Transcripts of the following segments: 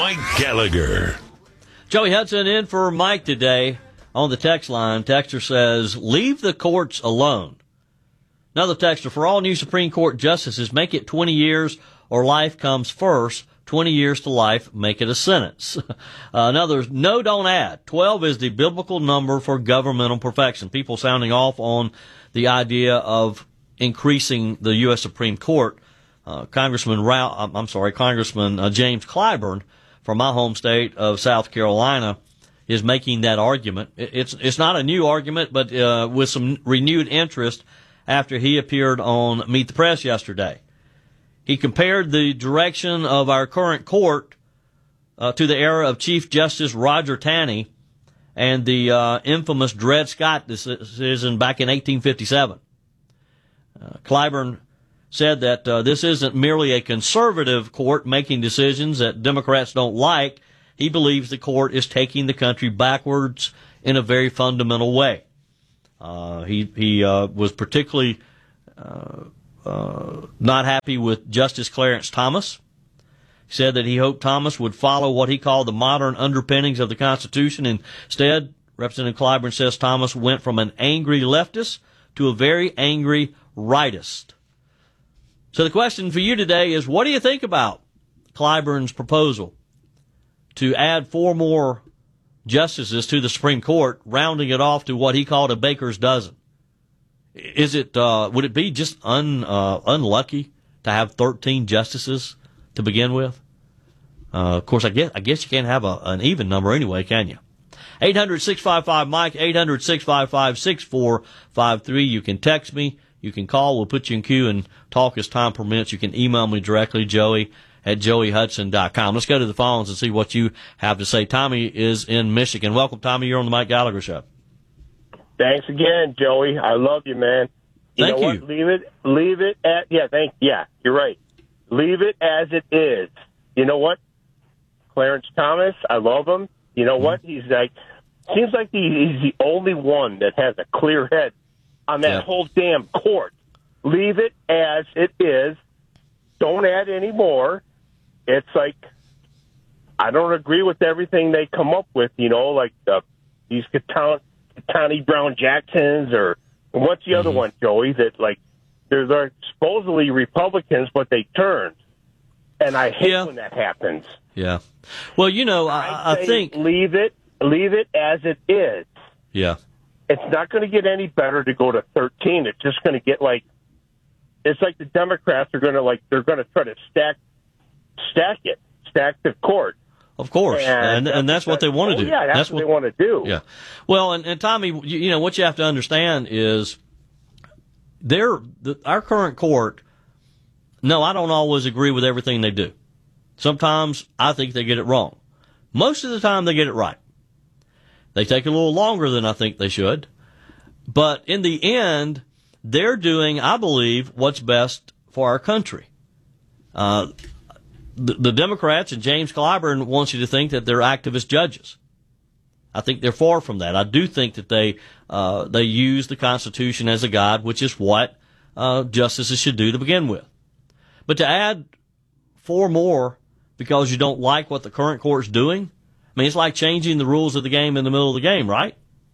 Mike Gallagher. Joey Hudson in for Mike today on the text line. Texter says, leave the courts alone. Another texter, for all new Supreme Court justices, make it 20 years or life comes first. 20 years to life, make it a sentence. Another, no, don't add. 12 is the biblical number for governmental perfection. People sounding off on the idea of increasing the U.S. Supreme Court. Congressman James Clyburn from my home state of South Carolina is making that argument. It's not a new argument, but with some renewed interest after he appeared on Meet the Press yesterday. He compared the direction of our current court to the era of Chief Justice Roger Taney and the infamous Dred Scott decision back in 1857. Clyburn said that this isn't merely a conservative court making decisions that Democrats don't like. He believes the court is taking the country backwards in a very fundamental way. He was particularly not happy with Justice Clarence Thomas. He said that he hoped Thomas would follow what he called the modern underpinnings of the Constitution. Instead, Representative Clyburn says Thomas went from an angry leftist to a very angry rightist. So the question for you today is, what do you think about Clyburn's proposal to add 4 more justices to the Supreme Court, rounding it off to what he called a baker's dozen? Is it would it be just unlucky to have 13 justices to begin with? Of course, I guess you can't have an even number anyway, can you? 800-655-MIKE, 800-655-6453. You can text me. You can call. We'll put you in queue and talk as time permits. You can email me directly, joey@joeyhudson.com. Let's go to the phones and see what you have to say. Tommy is in Michigan. Welcome, Tommy. You're on the Mike Gallagher Show. Thanks again, Joey. I love you, man. Thank you. What? Leave it at, you're right. Leave it as it is. You know what? Clarence Thomas, I love him. You know what? He's seems like he's the only one that has a clear head on that whole damn court. Leave it as it is. Don't add any more. It's like, I don't agree with everything they come up with, like these Ketanji Brown Jacksons, or what's the other one, Joey, that they're supposedly Republicans, but they turned. And I hate when that happens. Yeah. Well, I think leave it as it is. Yeah. It's not going to get any better to go to 13. It's just going to get it's like the Democrats are going to they're going to try to stack the court. Of course, and that's what they want to do. Yeah, that's what they want to do. Yeah. Well, and Tommy, what you have to understand is our current court. No, I don't always agree with everything they do. Sometimes I think they get it wrong. Most of the time they get it right. They take a little longer than I think they should. But in the end, they're doing, I believe, what's best for our country. The Democrats and James Clyburn wants you to think that they're activist judges. I think they're far from that. I do think that they use the Constitution as a guide, which is what justices should do to begin with. But to add 4 more because you don't like what the current court's doing, it's like changing the rules of the game in the middle of the game, right?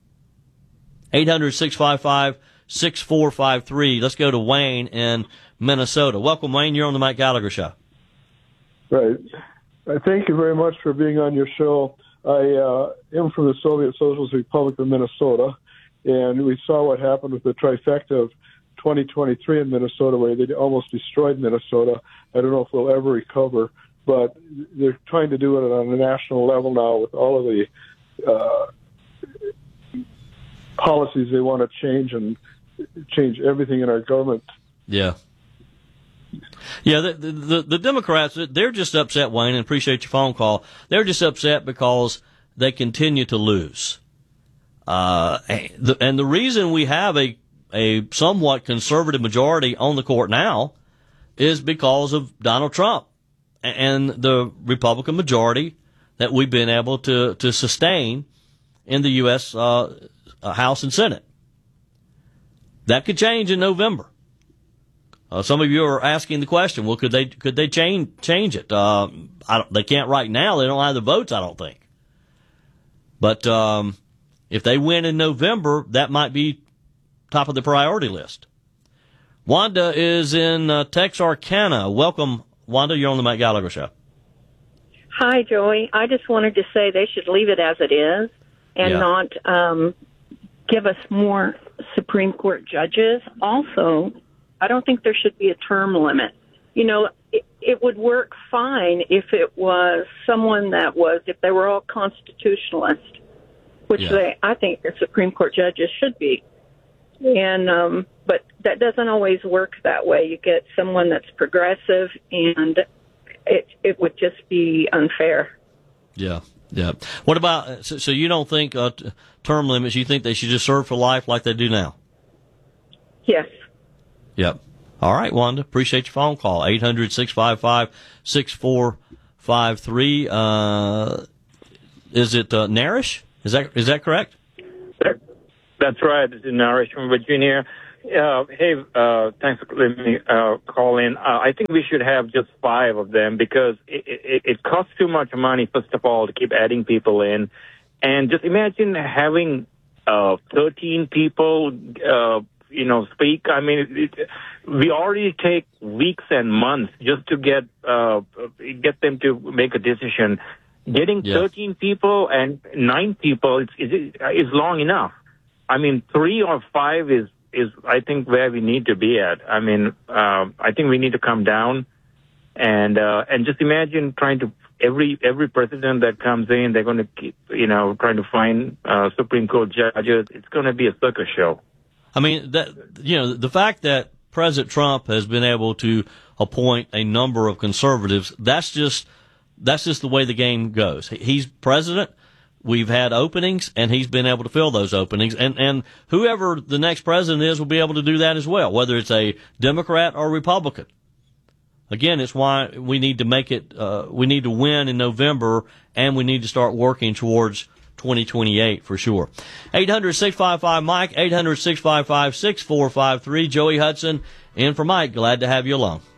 800-655-6453. Let's go to Wayne in Minnesota. Welcome, Wayne. You're on the Mike Gallagher Show. Right. Thank you very much for being on your show. I am from the Soviet Socialist Republic of Minnesota, and we saw what happened with the trifecta of 2023 in Minnesota, where they almost destroyed Minnesota. I don't know if we'll ever recover, but they're trying to do it on a national level now with all of the policies they want to change and change everything in our government. Yeah. Yeah, the Democrats, they're just upset, Wayne, and appreciate your phone call. They're just upset because they continue to lose. And the reason we have a somewhat conservative majority on the court now is because of Donald Trump and the Republican majority that we've been able to sustain in the U.S. House and Senate. That could change in November. Some of you are asking the question, well, could they change it? I they can't right now. They don't have the votes, I don't think. But if they win in November, that might be top of the priority list. Wanda is in Texarkana. Welcome, Wanda. You're on the Mike Gallagher Show. Hi, Joey. I just wanted to say they should leave it as it is and not give us more Supreme Court judges. Also, I don't think there should be a term limit. You know, it would work fine if it was someone if they were all constitutionalists, which I think the Supreme Court judges should be. And but that doesn't always work that way. You get someone that's progressive, and it would just be unfair. Yeah. What about, so you don't think term limits, you think they should just serve for life like they do now? Yes. Yep. All right, Wanda. Appreciate your phone call. 800-655-6453. Is it Narish? Is that correct? That's right. This is Narish from Virginia. Hey, thanks for letting me call in. I think we should have just 5 of them because it costs too much money, first of all, to keep adding people in. And just imagine having 13 people, speak. I mean, we already take weeks and months just to get them to make a decision. Getting 13 people and 9 people is long enough. I mean, 3 or 5 is I think where we need to be at. I mean, I think we need to come down and just imagine trying to every president that comes in, they're going to keep, trying to find Supreme Court judges. It's going to be a circus show. I mean, the fact that President Trump has been able to appoint a number of conservatives, that's just the way the game goes. He's president. We've had openings, and he's been able to fill those openings. And whoever the next president is will be able to do that as well, whether it's a Democrat or Republican. Again, it's why we need to make it, we need to win in November, and we need to start working towards 2028 for sure. 800-655-Mike, 800-655-6453. Joey Hudson in for Mike. Glad to have you along.